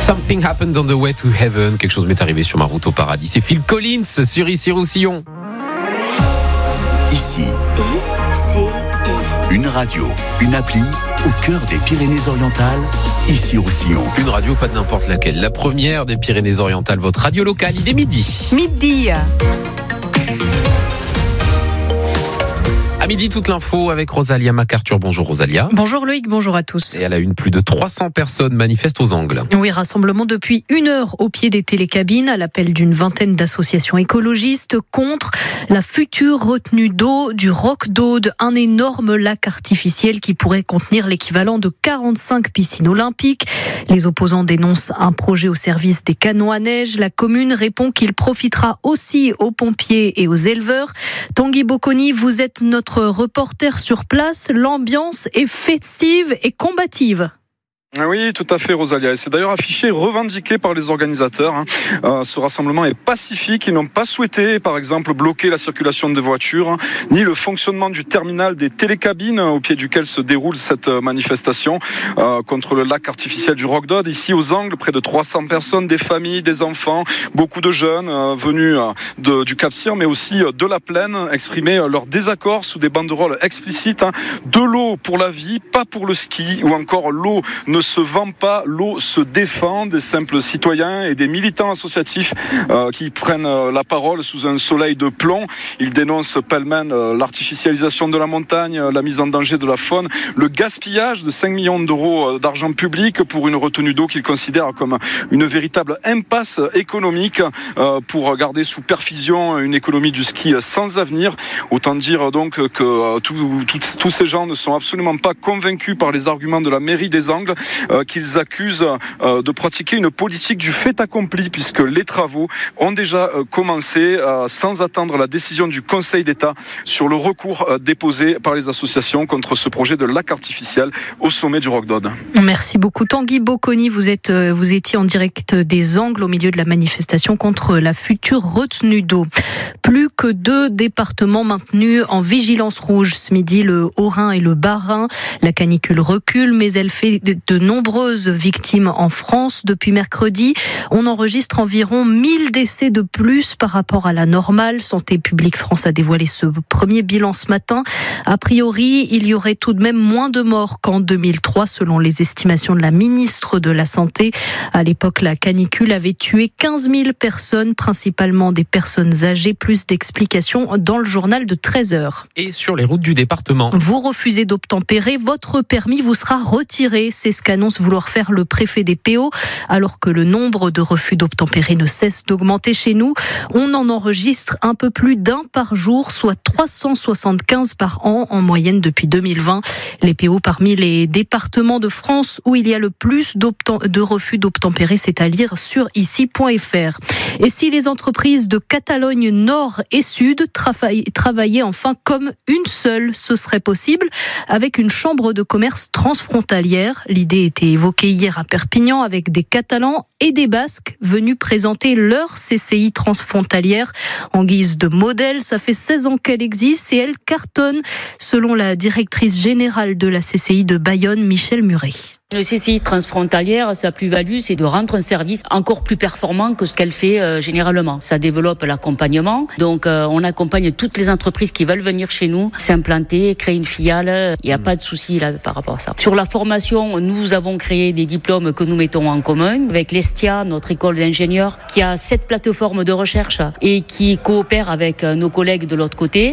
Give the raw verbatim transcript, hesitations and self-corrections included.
Something happened on the way to heaven. Quelque chose m'est arrivé sur ma route au paradis. C'est Phil Collins sur Ici Roussillon. Ici, une radio, une appli au cœur des Pyrénées-Orientales. Ici Roussillon. Une radio, pas de n'importe laquelle. La première des Pyrénées-Orientales, votre radio locale. Il est midi. Midi. À midi, toute l'info avec Rosalia MacArthur. Bonjour Rosalia. Bonjour Loïc, bonjour à tous. Et à la une, plus de trois cents personnes manifestent aux Angles. Oui, rassemblement depuis une heure au pied des télécabines à l'appel d'une vingtaine d'associations écologistes contre la future retenue d'eau du Roc d'Aude, un énorme lac artificiel qui pourrait contenir l'équivalent de quarante-cinq piscines olympiques. Les opposants dénoncent un projet au service des canons à neige. La commune répond qu'il profitera aussi aux pompiers et aux éleveurs. Tanguy Bocconi, vous êtes notre reporter sur place. L'ambiance est festive et combative. Oui, tout à fait, Rosalia. Et c'est d'ailleurs affiché et revendiqué par les organisateurs. Hein. Euh, ce rassemblement est pacifique. Ils n'ont pas souhaité, par exemple, bloquer la circulation des voitures, hein, ni le fonctionnement du terminal des télécabines au pied duquel se déroule cette manifestation euh, contre le lac artificiel du Roc d'Aude. Ici, aux Angles, près de trois cents personnes, des familles, des enfants, beaucoup de jeunes euh, venus euh, de, du Cap-Cyr, mais aussi euh, de la Plaine, exprimer euh, leur désaccord sous des banderoles explicites. Hein. De l'eau pour la vie, pas pour le ski, ou encore l'eau ne se vend pas, l'eau se défend. Des simples citoyens et des militants associatifs euh, qui prennent euh, la parole sous un soleil de plomb. Ils dénoncent pêle-mêle euh, l'artificialisation de la montagne, euh, la mise en danger de la faune, le gaspillage de cinq millions d'euros euh, d'argent public pour une retenue d'eau qu'ils considèrent comme une véritable impasse économique euh, pour garder sous perfusion une économie du ski sans avenir. Autant dire donc que euh, tous ces gens ne sont absolument pas convaincus par les arguments de la mairie des Angles, Euh, qu'ils accusent euh, de pratiquer une politique du fait accompli, puisque les travaux ont déjà euh, commencé euh, sans attendre la décision du Conseil d'État sur le recours euh, déposé par les associations contre ce projet de lac artificiel au sommet du Roc d'Aude. Merci beaucoup Tanguy Bocconi, vous êtes euh, vous étiez en direct des Angles au milieu de la manifestation contre la future retenue d'eau. Plus que deux départements maintenus en vigilance rouge ce midi, le Haut-Rhin et le Bas-Rhin. La canicule recule, mais elle fait de nombreuses victimes en France. Depuis mercredi, on enregistre environ mille décès de plus par rapport à la normale. Santé publique France a dévoilé ce premier bilan ce matin. A priori, il y aurait tout de même moins de morts qu'en deux mille trois, selon les estimations de la ministre de la Santé. À l'époque, la canicule avait tué quinze mille personnes, principalement des personnes âgées. Plus d'explications dans le journal de treize heures. Et sur les routes du département. Vous refusez d'obtempérer, votre permis vous sera retiré. C'est ce qu'annonce vouloir faire le préfet des P O, alors que le nombre de refus d'obtempérer ne cesse d'augmenter chez nous. On en enregistre un peu plus d'un par jour, soit trois cent soixante-quinze par an en moyenne depuis deux mille vingt. Les P O parmi les départements de France où il y a le plus de refus d'obtempérer, c'est à lire sur ici point f r. Et si les entreprises de Catalogne Nord et Sud travaillaient enfin comme une seule, ce serait possible avec une chambre de commerce transfrontalière. L'idée était évoquée hier à Perpignan avec des Catalans et des Basques venus présenter leur C C I transfrontalière en guise de modèle. Ça fait seize ans qu'elle existe et elle cartonne, selon la directrice générale de la C C I de Bayonne, Michel Muret. Le C C I transfrontalière, sa plus-value, c'est de rendre un service encore plus performant que ce qu'elle fait euh, généralement. Ça développe l'accompagnement. Donc, euh, on accompagne toutes les entreprises qui veulent venir chez nous, s'implanter, créer une filiale. Il n'y a pas de souci là par rapport à ça. Sur la formation, nous avons créé des diplômes que nous mettons en commun avec l'Estia, notre école d'ingénieurs, qui a sept plateformes de recherche et qui coopère avec nos collègues de l'autre côté.